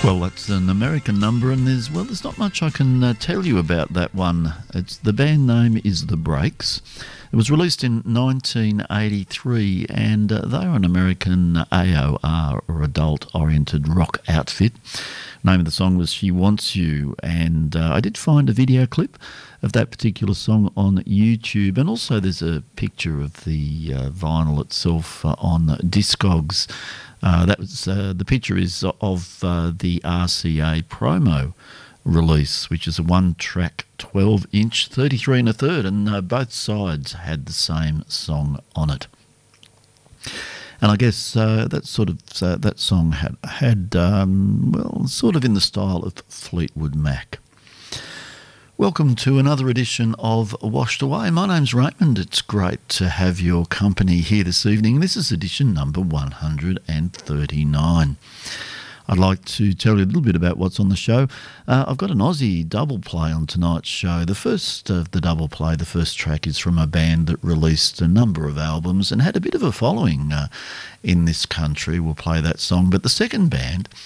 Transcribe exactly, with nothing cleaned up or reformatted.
Well, that's an American number, and there's, well, there's not much I can uh, tell you about that one. It's, the band name is The Breaks. It was released in nineteen eighty-three, and uh, they're an American A O R, or adult-oriented rock outfit. The name of the song was She Wants You, and uh, I did find a video clip of that particular song on YouTube, and also there's a picture of the uh, vinyl itself uh, on Discogs. Uh, that was uh, the picture is of uh, the R C A promo release, which is a one-track, twelve-inch, thirty-three and a third, and uh, both sides had the same song on it. And I guess uh, that sort of uh, that song had had um, well, sort of in the style of Fleetwood Mac. Welcome to another edition of Washed Away. My name's Raymond. It's great to have your company here this evening. This is edition number one hundred thirty-nine. I'd like to tell you a little bit about what's on the show. Uh, I've got an Aussie double play on tonight's show. The first of the double play, the first track, is from a band that released a number of albums and had a bit of a following uh, in this country. We'll play that song. But the second band